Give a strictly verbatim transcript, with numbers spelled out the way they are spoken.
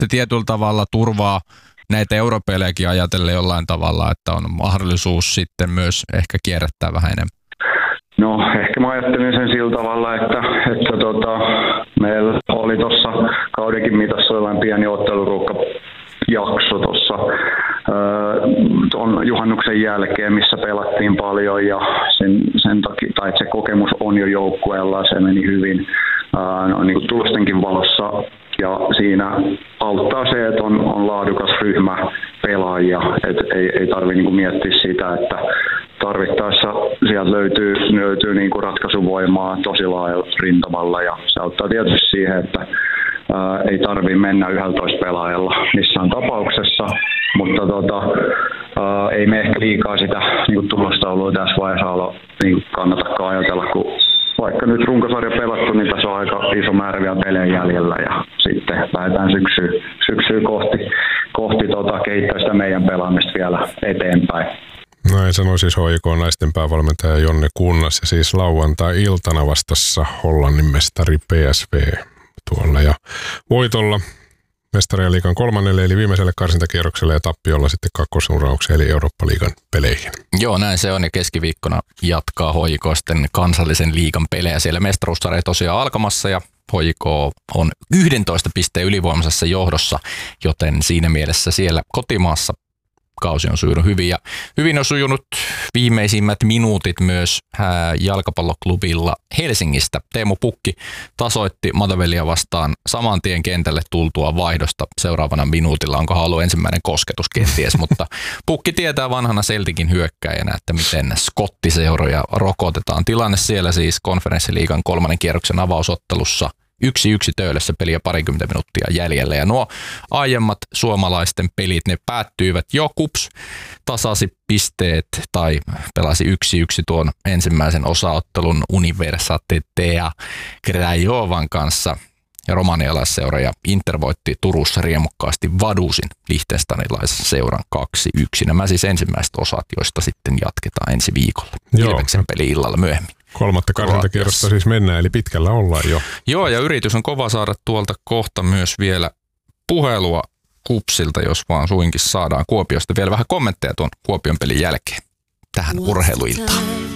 sitten tietyllä tavalla turvaa näitä europelejäkin ajatellen jollain tavalla, että on mahdollisuus sitten myös ehkä kierrättää vähän enemmän? No ehkä mä ajattelin sen sillä tavalla, että, että tota, meillä oli tuossa kaudenkin mitassa jollain pieni otteluruuhkajakso tuossa tuon juhannuksen jälkeen, missä pelattiin paljon ja sen, sen takia, tai se kokemus on jo joukkueella, se meni hyvin ää, no, niin kuin tulostenkin valossa. Ja siinä auttaa se, että on, on laadukas ryhmä pelaajia, että ei, ei tarvitse niinku miettiä sitä, että tarvittaessa sieltä löytyy, löytyy niinku ratkaisuvoimaa tosi laajalla rintamalla ja se auttaa tietysti siihen, että ää, ei tarvitse mennä yksitoista pelaajalla missään tapauksessa, mutta tota, ää, ei me ehkä liikaa sitä niinku tulostaulua tässä vaiheessa olla, niinku kannatakaan ajatella, kun vaikka nyt runkosarja pelattu, niin tässä on aika iso määrä vielä pelejä jäljellä ja sitten lähdetään syksyä, syksyä kohti, kohti tota, kehittää sitä meidän pelaamista vielä eteenpäin. Näin sanoi siis H J K naisten päävalmentaja Jonne Kunnas ja siis lauantai-iltana vastassa Hollannin mestari P S V tuolla ja voitolla mestarien liigan kolmannelle eli viimeiselle karsintakierrokselle ja tappiolla sitten kakkosuraukseen eli Eurooppa-liigan peleihin. Joo, näin se on ja keskiviikkona jatkaa H J K sitten kansallisen liigan pelejä. Siellä mestaruussarja tosiaan alkamassa ja H J K on yksitoista pisteen ylivoimaisessa johdossa, joten siinä mielessä siellä kotimaassa kausi on sujunut hyvin ja hyvin on sujunut viimeisimmät minuutit myös jalkapalloklubilla Helsingistä. Teemu Pukki tasoitti Matavellia vastaan saman tien kentälle tultua vaihdosta seuraavana minuutilla. Onkohan ollut ensimmäinen kosketus kenties, mutta Pukki tietää vanhana Celticin hyökkäjänä, että miten skottiseuroja rokotetaan. Tilanne siellä siis konferenssiliigan kolmannen kierroksen avausottelussa. Yksi yksi töölössä peliä parikymmentä minuuttia jäljellä ja nuo aiemmat suomalaisten pelit, ne päättyivät jo. KuPS tasasi pisteet tai pelasi yksi yksi tuon ensimmäisen osaottelun Universitatea Krajovan kanssa. Ja romanialaisseura ja Inter voitti Turussa riemukkaasti Vadusin liechtensteinilaisen seuran kaksi yksi. Nämä siis ensimmäiset osat, joista sitten jatketaan ensi viikolla. Ilveksen peli illalla myöhemmin. Kolmatta karsintakierrosta siis mennään, eli pitkällä ollaan jo. Joo, ja yritys on kova saada tuolta kohta myös vielä puhelua KuPSilta, jos vaan suinkin saadaan Kuopiosta vielä vähän kommentteja tuon Kuopion pelin jälkeen tähän urheiluiltaan.